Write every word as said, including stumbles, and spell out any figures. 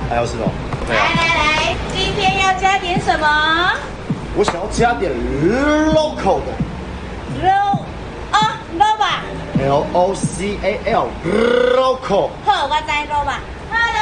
还要是哦。 来来来，今天要加点什么？ 我想要加点 local 的。 肉啊，肉吧。 L O C A L local。 好，我知肉吧。好了。